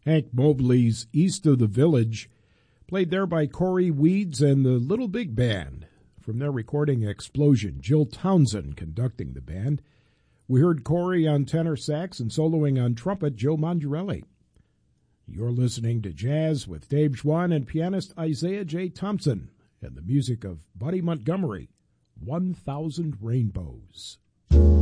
Hank Mobley's East of the Village, played there by Corey Weeds and the Little Big Band. From their recording Explosion, Jill Townsend conducting the band. We heard Corey on tenor sax and soloing on trumpet, Joe Mangiarelli. You're listening to Jazz with Dave Schwann and pianist Isaiah J. Thompson and the music of Buddy Montgomery, 1,000 Rainbows.